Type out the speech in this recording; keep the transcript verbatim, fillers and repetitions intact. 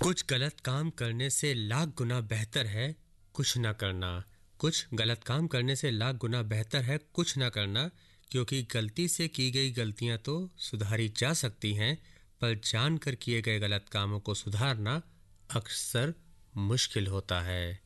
कुछ गलत काम करने से लाख गुना बेहतर है कुछ ना करना। कुछ गलत काम करने से लाख गुना बेहतर है कुछ ना करना, क्योंकि गलती से की गई गलतियां तो सुधारी जा सकती हैं, पर जानकर किए गए गलत कामों को सुधारना अक्सर मुश्किल होता है।